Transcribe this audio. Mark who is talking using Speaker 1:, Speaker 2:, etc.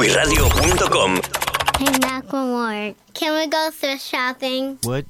Speaker 1: wiradio.com.
Speaker 2: Hey, Macklemore, can we go thrift shopping?
Speaker 3: What?